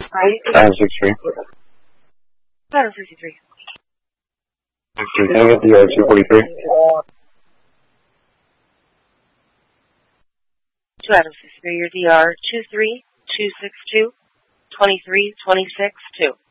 Item 63. Item 53. Can I get the 243? 2 items 63, your DR 23262 2326 2.